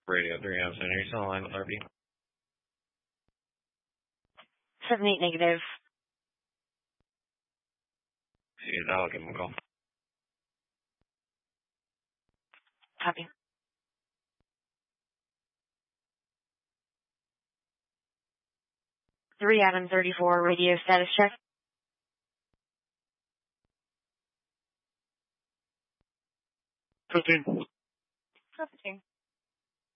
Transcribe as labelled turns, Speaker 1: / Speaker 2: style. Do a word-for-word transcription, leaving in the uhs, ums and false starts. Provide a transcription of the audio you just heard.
Speaker 1: Radio three Adam Center. You're still on line with R B.
Speaker 2: seven eight negative.
Speaker 1: See, I'll give him a call.
Speaker 2: Copy. three Adam thirty-four, radio status check.
Speaker 3: fifteen.
Speaker 2: fifteen.